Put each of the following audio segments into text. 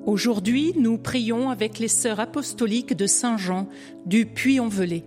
Aujourd'hui, nous prions avec les sœurs apostoliques de Saint-Jean du Puy-en-Velay.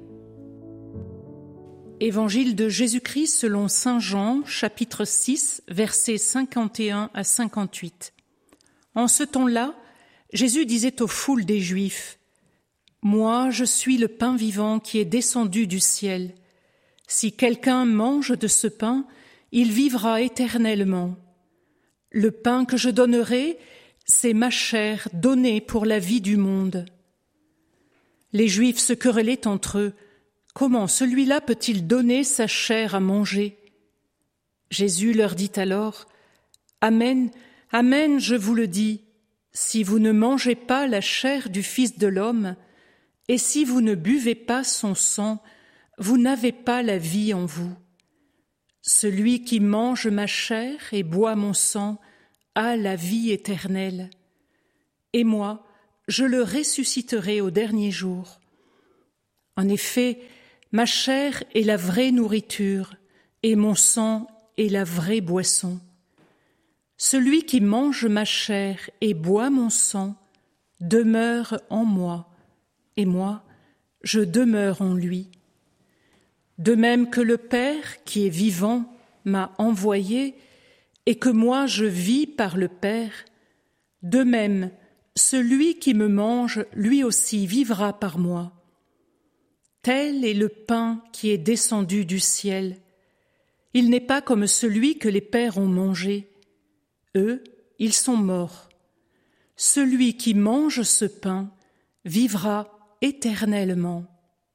Évangile de Jésus-Christ selon Saint Jean, chapitre 6, versets 51 à 58. En ce temps-là, Jésus disait aux foules des Juifs : « Moi, je suis le pain vivant qui est descendu du ciel. Si quelqu'un mange de ce pain, il vivra éternellement. Le pain que je donnerai, c'est ma chair donnée pour la vie du monde. » Les Juifs se querellaient entre eux. Comment celui-là peut-il donner sa chair à manger ? Jésus leur dit alors : « Amen, amen, je vous le dis, si vous ne mangez pas la chair du Fils de l'homme, et si vous ne buvez pas son sang, vous n'avez pas la vie en vous. Celui qui mange ma chair et boit mon sang a la vie éternelle. Et moi, je le ressusciterai au dernier jour. En effet, ma chair est la vraie nourriture, et mon sang est la vraie boisson. Celui qui mange ma chair et boit mon sang demeure en moi, et moi, je demeure en lui. De même que le Père, qui est vivant, m'a envoyé, et que moi je vis par le Père, de même, celui qui me mange, lui aussi vivra par moi. Tel est le pain qui est descendu du ciel. Il n'est pas comme celui que les pères ont mangé. Eux, ils sont morts. Celui qui mange ce pain vivra éternellement. »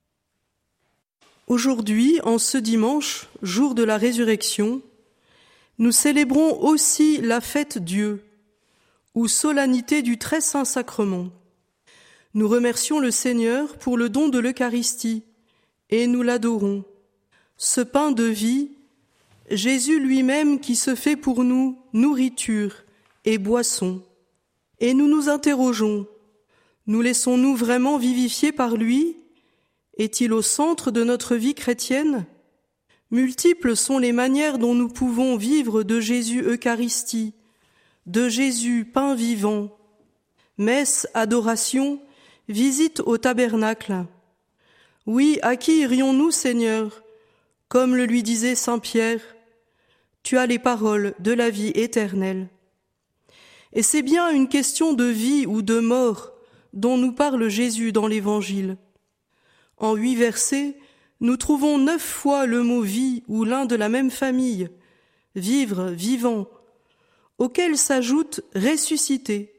Aujourd'hui, en ce dimanche, jour de la résurrection, nous célébrons aussi la fête Dieu, ou solennité du très saint sacrement. Nous remercions le Seigneur pour le don de l'Eucharistie et nous l'adorons. Ce pain de vie, Jésus lui-même qui se fait pour nous nourriture et boisson. Et nous nous interrogeons, nous laissons-nous vraiment vivifier par lui ? Est-il au centre de notre vie chrétienne ? Multiples sont les manières dont nous pouvons vivre de Jésus Eucharistie, de Jésus pain vivant. Messe, adoration, visite au tabernacle. Oui, à qui irions-nous, Seigneur ? Comme le lui disait saint Pierre, tu as les paroles de la vie éternelle. Et c'est bien une question de vie ou de mort dont nous parle Jésus dans l'Évangile. En 8 versets, nous trouvons 9 fois le mot vie ou l'un de la même famille, vivre, vivant, auquel s'ajoute ressusciter.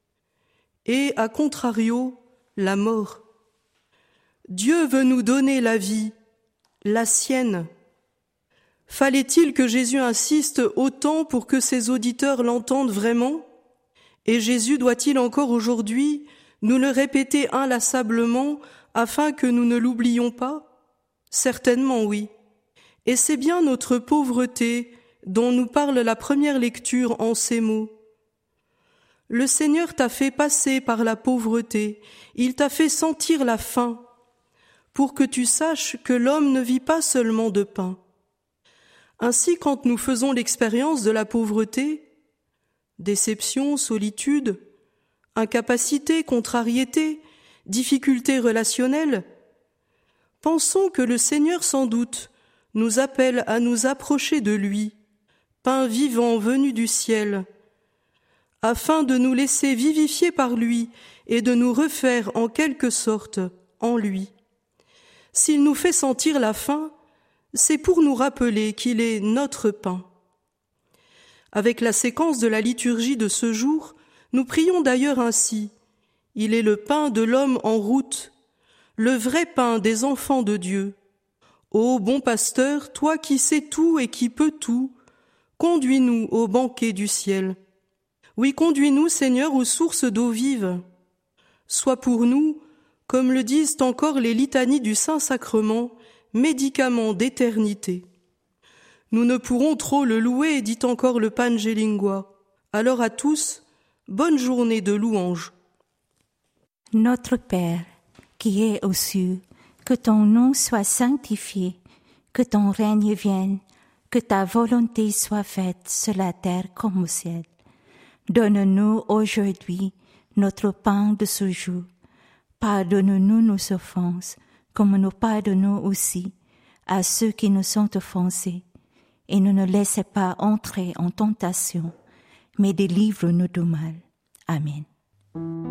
Et, à contrario, la mort. Dieu veut nous donner la vie, la sienne. Fallait-il que Jésus insiste autant pour que ses auditeurs l'entendent vraiment ? Et Jésus doit-il encore aujourd'hui nous le répéter inlassablement afin que nous ne l'oublions pas ? Certainement oui. Et c'est bien notre pauvreté dont nous parle la première lecture en ces mots. Le Seigneur t'a fait passer par la pauvreté, il t'a fait sentir la faim, pour que tu saches que l'homme ne vit pas seulement de pain. Ainsi, quand nous faisons l'expérience de la pauvreté, déception, solitude, incapacité, contrariété, difficultés relationnelles, pensons que le Seigneur sans doute nous appelle à nous approcher de lui, pain vivant venu du ciel, afin de nous laisser vivifier par lui et de nous refaire en quelque sorte en lui. S'il nous fait sentir la faim, c'est pour nous rappeler qu'il est notre pain. Avec la séquence de la liturgie de ce jour, nous prions d'ailleurs ainsi : il est le pain de l'homme en route, le vrai pain des enfants de Dieu. Ô bon pasteur, toi qui sais tout et qui peux tout, conduis-nous au banquet du ciel. Oui, conduis-nous, Seigneur, aux sources d'eau vive. Sois pour nous, comme le disent encore les litanies du Saint-Sacrement, médicament d'éternité. Nous ne pourrons trop le louer, dit encore le Pange Lingua. Alors à tous, bonne journée de louange. Notre Père, qui es aux cieux, que ton nom soit sanctifié, que ton règne vienne, que ta volonté soit faite sur la terre comme au ciel. Donne-nous aujourd'hui notre pain de ce jour. Pardonne-nous nos offenses, comme nous pardonnons aussi à ceux qui nous sont offensés. Et ne nous laissez pas entrer en tentation, mais délivre-nous du mal. Amen.